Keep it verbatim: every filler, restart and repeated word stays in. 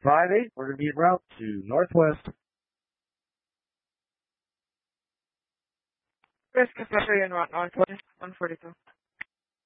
five eight. We're going to be en route to Northwest. Rescue Station, Route Northwest, one forty-two.